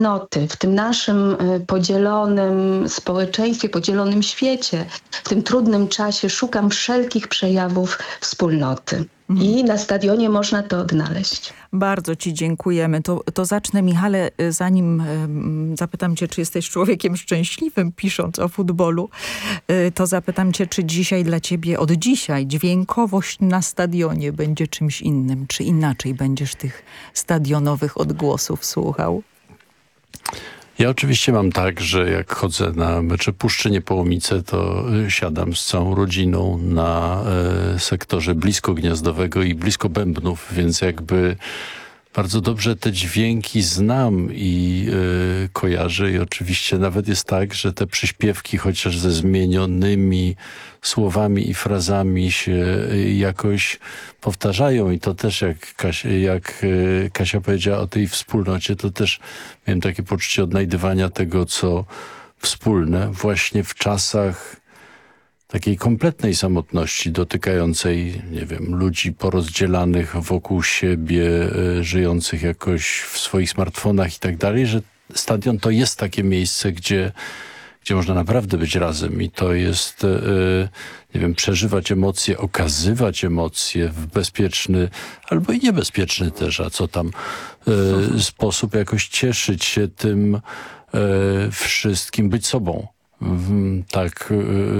wspólnoty, w tym naszym podzielonym społeczeństwie, podzielonym świecie, w tym trudnym czasie szukam wszelkich przejawów wspólnoty. I na stadionie można to odnaleźć. Bardzo ci dziękujemy. To zacznę, Michale, zanim zapytam cię, czy jesteś człowiekiem szczęśliwym, pisząc o futbolu, to zapytam cię, czy dzisiaj dla ciebie, od dzisiaj, dźwiękowość na stadionie będzie czymś innym, czy inaczej będziesz tych stadionowych odgłosów słuchał? Ja oczywiście mam tak, że jak chodzę na mecze Puszczy Niepołomice, to siadam z całą rodziną na sektorze blisko Gniazdowego i blisko Bębnów, więc jakby bardzo dobrze te dźwięki znam i kojarzę i oczywiście nawet jest tak, że te przyśpiewki chociaż ze zmienionymi słowami i frazami się jakoś powtarzają i to też jak Kasia powiedziała o tej wspólnocie, to też miałem takie poczucie odnajdywania tego, co wspólne właśnie w czasach takiej kompletnej samotności dotykającej, nie wiem, ludzi porozdzielanych wokół siebie, żyjących jakoś w swoich smartfonach i tak dalej, że stadion to jest takie miejsce, gdzie można naprawdę być razem i to jest, nie wiem, przeżywać emocje, okazywać emocje w bezpieczny, albo i niebezpieczny też, a co tam, sposób jakoś cieszyć się tym wszystkim, być sobą. Tak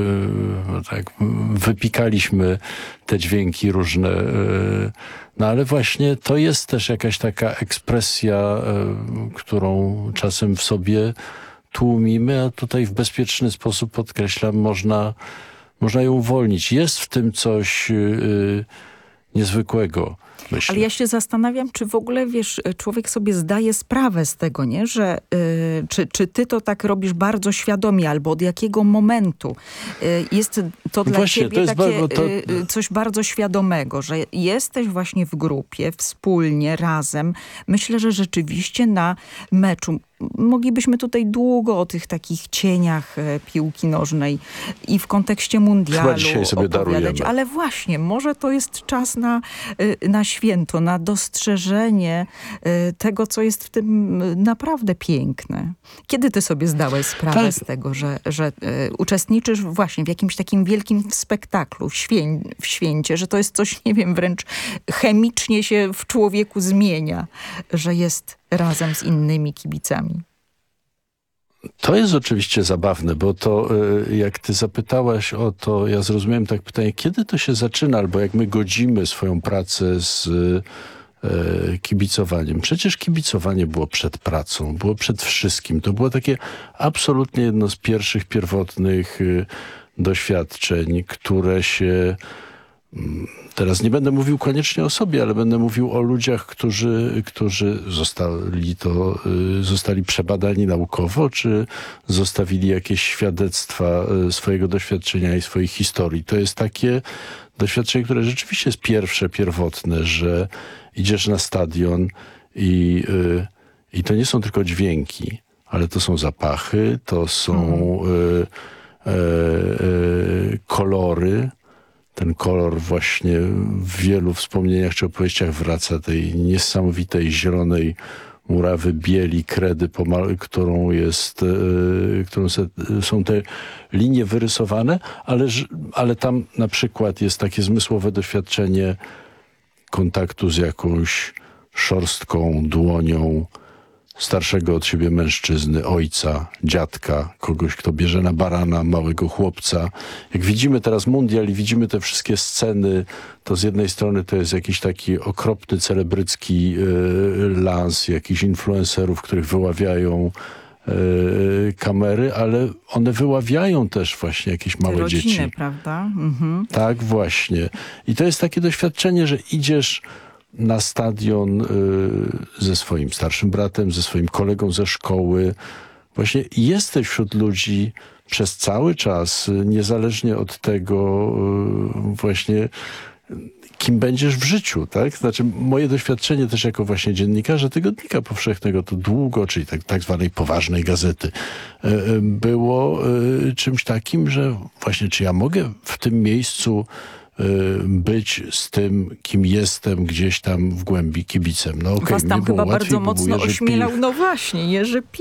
wypikaliśmy te dźwięki różne, no ale właśnie to jest też jakaś taka ekspresja, którą czasem w sobie tłumimy, a tutaj w bezpieczny sposób, podkreślam, można ją uwolnić. Jest w tym coś niezwykłego, myślę. Ale ja się zastanawiam, czy w ogóle, wiesz, człowiek sobie zdaje sprawę z tego, nie? Że czy ty to tak robisz bardzo świadomie, albo od jakiego momentu jest to dla właśnie, ciebie to jest takie coś bardzo świadomego, że jesteś właśnie w grupie, wspólnie, razem. Myślę, że rzeczywiście na meczu moglibyśmy tutaj długo o tych takich cieniach piłki nożnej i w kontekście mundialu chyba dzisiaj sobie opowiadać, darujemy. ale właśnie, może to jest czas na święto, na dostrzeżenie tego, co jest w tym naprawdę piękne. Kiedy ty sobie zdałeś sprawę z tego, że uczestniczysz właśnie w jakimś takim wielkim spektaklu, w święcie, że to jest coś, nie wiem, wręcz chemicznie się w człowieku zmienia, że jest razem z innymi kibicami? To jest oczywiście zabawne, bo to jak ty zapytałaś o to, ja zrozumiałem tak pytanie, kiedy to się zaczyna, albo jak my godzimy swoją pracę z kibicowaniem. Przecież kibicowanie było przed pracą, było przed wszystkim. To było takie absolutnie jedno z pierwszych, pierwotnych doświadczeń, które się... Teraz nie będę mówił koniecznie o sobie, ale będę mówił o ludziach, którzy zostali przebadani naukowo, czy zostawili jakieś świadectwa swojego doświadczenia i swojej historii. To jest takie doświadczenie, które rzeczywiście jest pierwsze, pierwotne, że idziesz na stadion i to nie są tylko dźwięki, ale to są zapachy, to są kolory. Ten kolor właśnie w wielu wspomnieniach czy opowieściach wraca, tej niesamowitej zielonej murawy bieli, kredy, którą są te linie wyrysowane, ale tam na przykład jest takie zmysłowe doświadczenie kontaktu z jakąś szorstką dłonią starszego od siebie mężczyzny, ojca, dziadka, kogoś, kto bierze na barana małego chłopca. Jak widzimy teraz mundial i widzimy te wszystkie sceny, to z jednej strony to jest jakiś taki okropny, celebrycki lans jakichś influencerów, których wyławiają kamery, ale one wyławiają też właśnie jakieś małe rodziny, dzieci. Prawda? Mhm. Tak, właśnie. I to jest takie doświadczenie, że idziesz na stadion ze swoim starszym bratem, ze swoim kolegą ze szkoły. Właśnie jesteś wśród ludzi przez cały czas, niezależnie od tego właśnie kim będziesz w życiu, tak? Znaczy moje doświadczenie też jako właśnie dziennikarza Tygodnika Powszechnego, to długo, czyli tak zwanej poważnej gazety, było czymś takim, że właśnie czy ja mogę w tym miejscu być z tym, kim jestem, gdzieś tam w głębi kibicem. No okej, Was tam mnie było chyba łatwiej, bardzo bo był mocno Jerzy ośmielał. Pilch. No właśnie, Jerzy